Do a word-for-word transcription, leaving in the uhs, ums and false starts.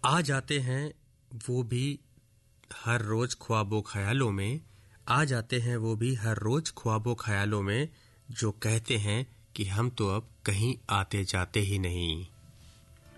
आ जाते हैं वो भी हर रोज ख्वाबों ख्यालों में, आ जाते हैं वो भी हर रोज ख्वाबों ख्यालों में, जो कहते हैं कि हम तो अब कहीं आते जाते ही नहीं।